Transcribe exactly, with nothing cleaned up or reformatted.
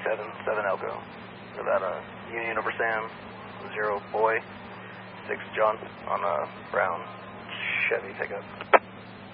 seven, seven Elko. Nevada, Union over Sam, zero boy, six John on a brown Chevy pickup.